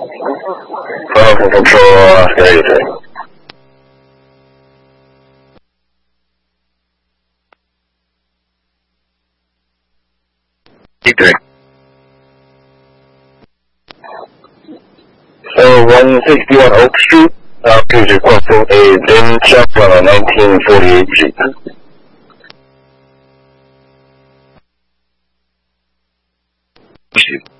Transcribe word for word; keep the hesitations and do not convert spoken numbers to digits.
Falcon Control, Oscar eighty-three. eighty-three. So one sixty-one Oak Street, Oscar is requesting a VIN check on a nineteen forty-eight Jeep. Jeep.